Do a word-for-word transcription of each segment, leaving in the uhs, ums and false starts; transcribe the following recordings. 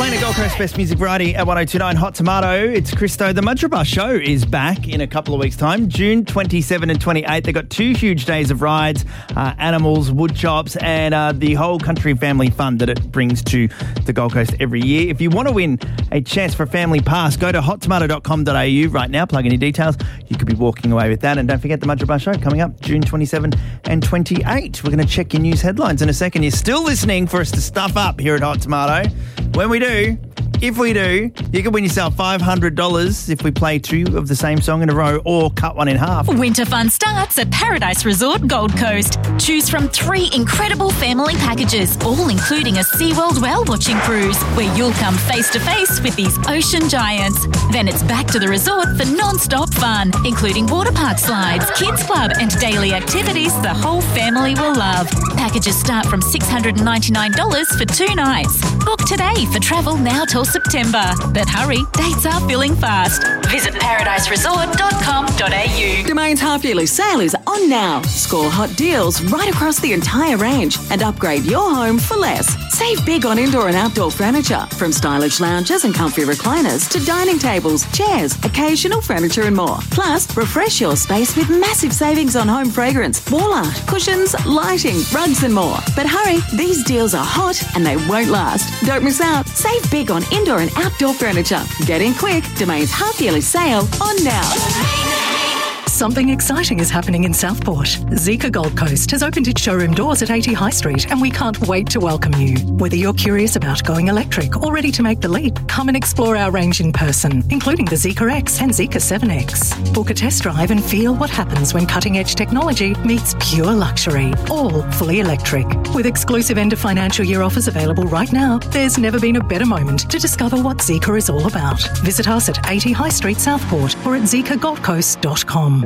Playing a Gold Coast Best Music Variety at one oh two nine Hot Tomato. It's Christo. The Mudgeeraba Show is back in a couple of weeks' time. June twenty-seventh and twenty-eighth. They've got two huge days of rides, uh, animals, wood chops, and uh, the whole country family fun that it brings to the Gold Coast every year. If you want to win a chance for a family pass, go to hot tomato dot com dot a u right now. Plug in your details. You could be walking away with that. And don't forget the Mudgeeraba Show coming up June twenty-seventh and twenty-eighth. We're going to check your news headlines in a second. You're still listening for us to stuff up here at Hot Tomato. When we do, if we do, you can win yourself five hundred dollars if we play two of the same song in a row or cut one in half. Winter fun starts at Paradise Resort Gold Coast. Choose from three incredible family packages, all including a SeaWorld whale watching cruise, where you'll come face to face with these ocean giants. Then it's back to the resort for non-stop fun, including water park slides, kids club and daily activities the whole family will love. Packages start from six hundred ninety-nine dollars for two nights. Book today for travel now till September. But hurry, dates are filling fast. Visit paradise resort dot com dot a u. Domain's half-yearly sale is on now. Score hot deals right across the entire range and upgrade your home for less. Save big on indoor and outdoor furniture, from stylish lounges and comfy recliners to dining tables, chairs, occasional furniture and more. Plus, refresh your space with massive savings on home fragrance, wall art, cushions, lighting, rugs and more. But hurry, these deals are hot and they won't last. Don't miss out. Save big on indoor and outdoor furniture. Get in quick. Domain's half-yearly sale on now. Something exciting is happening in Southport. Zeekr Gold Coast has opened its showroom doors at eighty High Street, and we can't wait to welcome you. Whether you're curious about going electric or ready to make the leap, come and explore our range in person, including the Zeekr X and Zeekr seven X. Book a test drive and feel what happens when cutting-edge technology meets pure luxury, all fully electric. With exclusive end of financial year offers available right now, there's never been a better moment to discover what Zeekr is all about. Visit us at eighty High Street, Southport, or at zeekr gold coast dot com.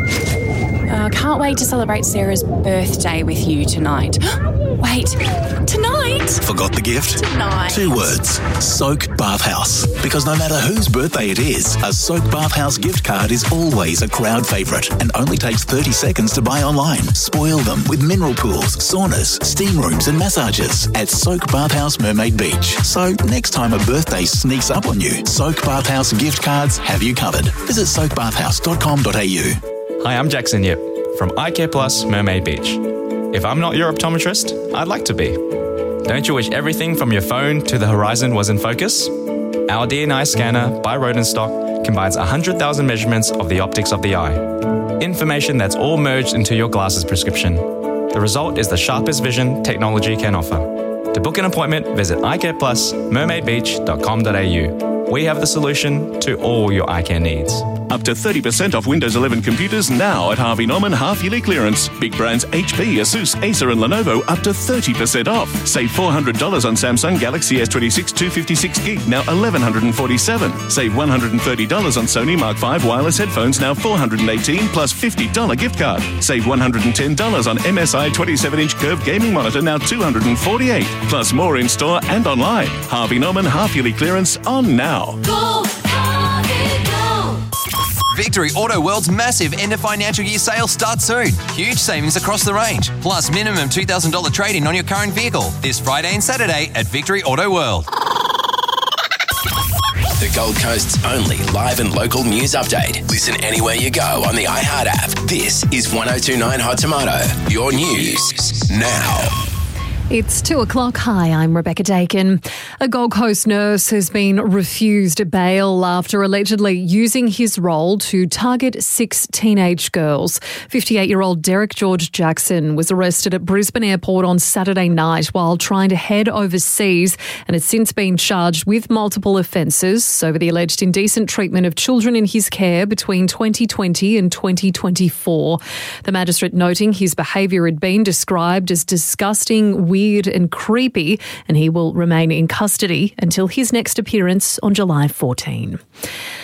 Uh, can't wait to celebrate Sarah's birthday with you tonight. Wait, tonight? Forgot the gift? Tonight. Two words. Soak Bathhouse. Because no matter whose birthday it is, a Soak Bathhouse gift card is always a crowd favourite and only takes thirty seconds to buy online. Spoil them with mineral pools, saunas, steam rooms and massages at Soak Bathhouse Mermaid Beach. So next time a birthday sneaks up on you, Soak Bathhouse gift cards have you covered. Visit soak bathhouse dot com dot a u. Hi, I'm Jackson Yip from Eye Care Plus Mermaid Beach. If I'm not your optometrist, I'd like to be. Don't you wish everything from your phone to the horizon was in focus? Our D N I scanner by Rodenstock combines one hundred thousand measurements of the optics of the eye. Information that's all merged into your glasses prescription. The result is the sharpest vision technology can offer. To book an appointment, visit eye care plus mermaid beach dot com dot a u. We have the solution to all your eye care needs. Up to thirty percent off Windows eleven computers now at Harvey Norman half-yearly clearance. Big brands H P, Asus, Acer and Lenovo up to thirty percent off. Save four hundred dollars on Samsung Galaxy S twenty-six two fifty-six gig, now eleven forty-seven dollars. Save one hundred thirty dollars on Sony Mark five wireless headphones, now four hundred eighteen dollars plus fifty dollars gift card. Save one hundred ten dollars on M S I twenty-seven inch curved gaming monitor, now two hundred forty-eight dollars. Plus more in store and online. Harvey Norman half-yearly clearance on now. Go, Harvey, go! Victory Auto World's massive end of financial year sale starts soon. Huge savings across the range, plus minimum two thousand dollars trade-in on your current vehicle. This Friday and Saturday at Victory Auto World. The Gold Coast's only live and local news update. Listen anywhere you go on the iHeart app. This is one oh two nine Hot Tomato. Your news now. It's two o'clock. Hi, I'm Rebecca Dakin. A Gold Coast nurse has been refused bail after allegedly using his role to target six teenage girls. fifty-eight-year-old Derek George Jackson was arrested at Brisbane Airport on Saturday night while trying to head overseas and has since been charged with multiple offences over the alleged indecent treatment of children in his care between twenty twenty and twenty twenty-four. The magistrate noting his behaviour had been described as disgusting, weird and creepy, and he will remain in custody until his next appearance on July fourteenth.